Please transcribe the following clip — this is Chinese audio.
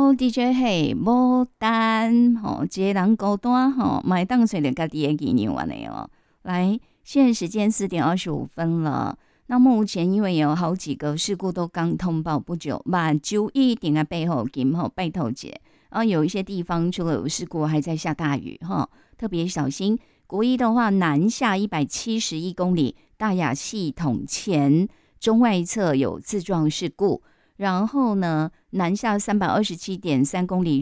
DJ 嘿，牡丹吼，一个人孤单吼，买当找着家己的纪念完的哦。来，现在时间4:25了。那目前因为有好几个事故都刚通报不久，注意点啊背后金吼拜托节，然后有一些地方除了有事故，还在下大雨哈，特别小心。国一的话，南下171公里，大雅系统前中外侧有自撞事故。然后呢，南下327.3公里。